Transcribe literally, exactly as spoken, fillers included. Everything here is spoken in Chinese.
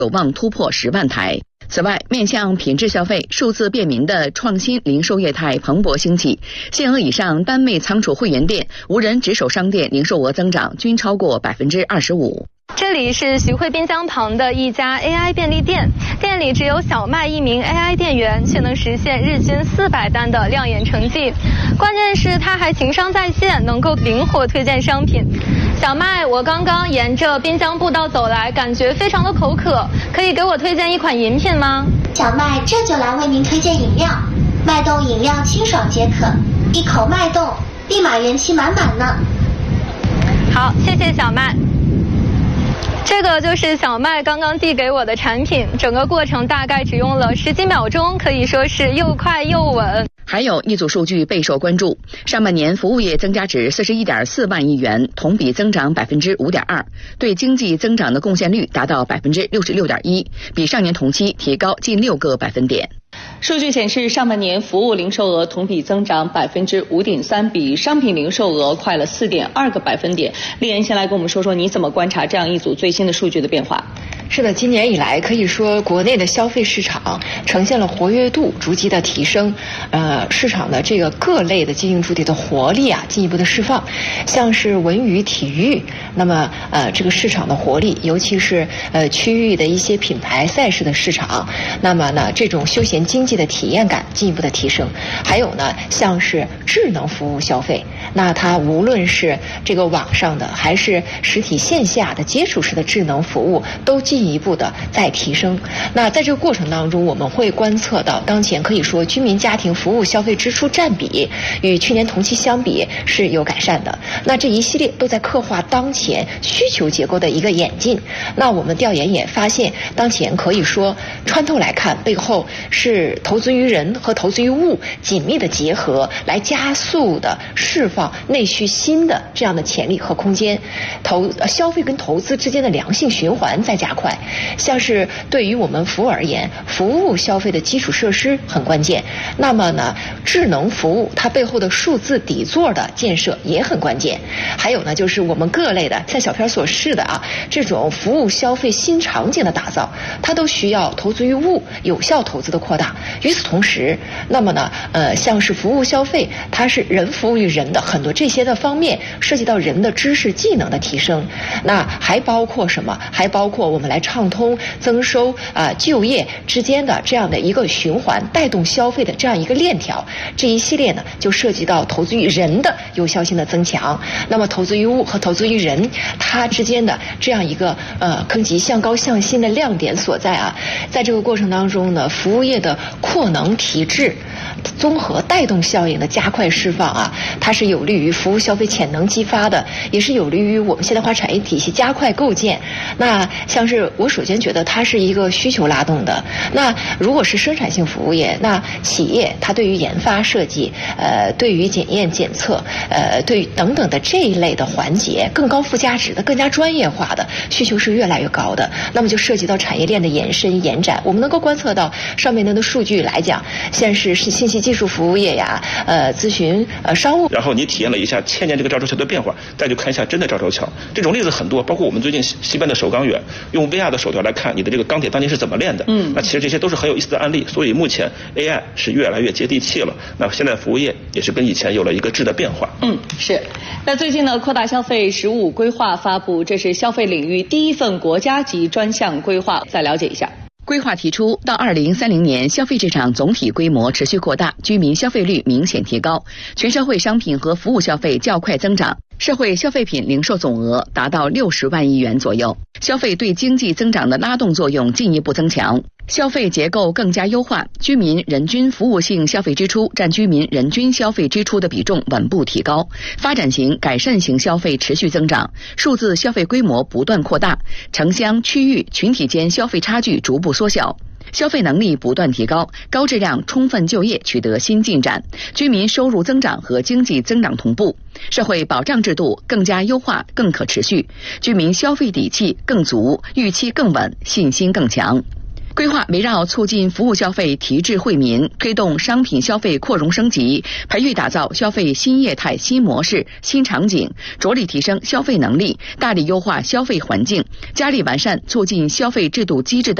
有望突破十万台。此外，面向品质消费、数字便民的创新零售业态蓬勃兴起，限额以上单位仓储会员店、无人值守商店零售额增长均超过百分之二十五。 这里是徐汇滨江旁的一家 A I 便利店，店里只有小麦一名 A I 店员，却能实现日均四百单的亮眼成绩。关键是他还情商在线，能够灵活推荐商品。小麦，我刚刚沿着滨江步道走来，感觉非常的口渴，可以给我推荐一款饮品吗？ 小麦这就来为您推荐饮料，脉动饮料清爽解渴，一口脉动，立马元气满满呢。 好，谢谢小麦。这个就是小麦刚刚递给我的产品，整个过程大概只用了十几秒钟，可以说是又快又稳。 还有一组数据备受关注，上半年服务业增加值四十一点四万亿元，同比增长百分之五点二，对经济增长的贡献率达到百分之六十六点一，比上年同期提高近六个百分点。 数据显示，上半年服务零售额同比增长百分之五点三，比商品零售额快了四点二个百分点。丽妍先来跟我们说说，你怎么观察这样一组最新的数据的变化？ 是的，今年以来可以说国内的消费市场呈现了活跃度逐级的提升，呃，市场的这个各类的经营主体的活力啊进一步的释放，像是文娱体育，那么呃这个市场的活力，尤其是呃区域的一些品牌赛事的市场，那么呢这种休闲经济的体验感进一步的提升，还有呢像是智能服务消费，那它无论是这个网上的还是实体线下的接触式的智能服务都进进一步的在提升。那在这个过程当中，我们会观测到当前可以说居民家庭服务消费支出占比与去年同期相比是有改善的。那这一系列都在刻画当前需求结构的一个演进。那我们调研也发现，当前可以说穿透来看，背后是投资于人和投资于物紧密的结合，来加速的释放内需新的这样的潜力和空间。投消费跟投资之间的良性循环在加快。像是对于我们服务而言，服务消费的基础设施很关键。那么呢，智能服务它背后的数字底座的建设也很关键。还有呢，就是我们各类的像小片所示的啊，这种服务消费新场景的打造，它都需要投资于物，有效投资的扩大。与此同时，那么呢，呃，像是服务消费，它是人服务于人的很多这些的方面，涉及到人的知识技能的提升。那还包括什么？还包括我们来畅通增收啊、呃、就业之间的这样的一个循环，带动消费的这样一个链条。这一系列呢，就涉及到投资于人的有效性的增强。那么投资于物和投资于人，它之间的这样一个呃坑级向高向新的亮点所在啊。在这个过程当中呢，服务业的扩能提质综合带动效应的加快释放啊，它是有利于服务消费潜能激发的，也是有利于我们现代化产业体系加快构建。那像是我首先觉得它是一个需求拉动的。那如果是生产性服务业，那企业它对于研发设计，呃，对于检验检测，呃，对于等等的这一类的环节，更高附加值的、更加专业化的需求是越来越高的。那么就涉及到产业链的延伸延展。我们能够观测到上面的数据来讲，像是是信息技术服务业呀，呃，咨询呃商务。 然后你体验了一下千年这个赵州桥的变化，再去看一下真的赵州桥。这种例子很多，包括我们最近西西边的首钢远用 V R 的手段来看你的这个钢铁当年是怎么炼的。嗯，那其实这些都是很有意思的案例。所以目前 A I 是越来越接地气了。那现在服务业也是跟以前有了一个质的变化。 嗯，是。那最近呢，扩大消费“十五”规划发布，这是消费领域第一份国家级专项规划，再了解一下。 规划提出，到二零三零年，消费市场总体规模持续扩大，居民消费率明显提高，全社会商品和服务消费较快增长，社会消费品零售总额达到六十万亿元左右，消费对经济增长的拉动作用进一步增强。消费结构更加优化，居民人均服务性消费支出占居民人均消费支出的比重稳步提高，发展型、改善型消费持续增长，数字消费规模不断扩大，城乡、区域、群体间消费差距逐步缩小。消费能力不断提高，高质量充分就业取得新进展，居民收入增长和经济增长同步，社会保障制度更加优化、更可持续，居民消费底气更足，预期更稳，信心更强。 规划围绕促进服务消费提质惠民，推动商品消费扩容升级，培育打造消费新业态、新模式、新场景，着力提升消费能力，大力优化消费环境，加力完善促进消费制度机制的